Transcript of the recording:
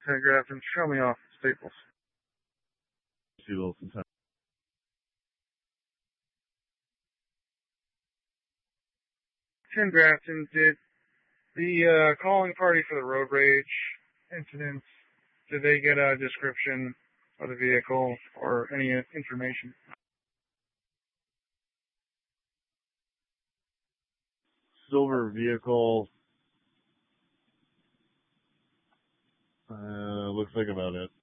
Ken Grafton, show me off Staples. See Wilson. Ken Grafton, did the calling party for the road rage incidents, did they get a description of the vehicle or any information? Silver vehicle. Looks like about it.